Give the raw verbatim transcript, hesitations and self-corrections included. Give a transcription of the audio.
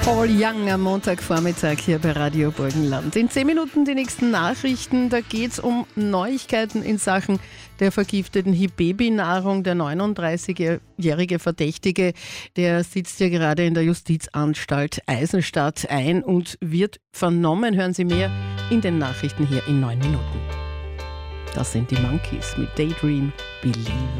Paul Young am Montagvormittag hier bei Radio Burgenland. In zehn Minuten die nächsten Nachrichten. Da geht es um Neuigkeiten in Sachen der vergifteten Babynahrung. Der neununddreißigjährige Verdächtige, der sitzt ja gerade in der Justizanstalt Eisenstadt ein und wird vernommen. Hören Sie mehr in den Nachrichten hier in neun Minuten. Das sind die Monkeys mit Daydream Believe.